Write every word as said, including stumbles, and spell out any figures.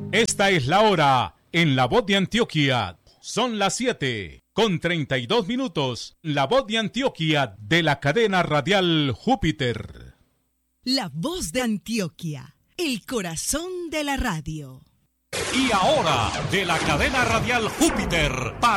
Esta es la hora en La Voz de Antioquia. Son las siete con treinta y dos minutos. La Voz de Antioquia de la cadena radial Júpiter. La Voz de Antioquia, el corazón de la radio. Y ahora, de la cadena radial Júpiter, para